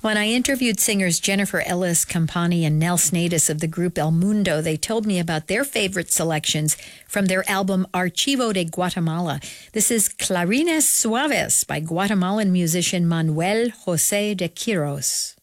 When I interviewed singers Jennifer Ellis Campani and Nels Natus of the group El Mundo, they told me about their favorite selections from their album Archivo de Guatemala. This is Clarines Suaves by Guatemalan musician Manuel José de Quiros.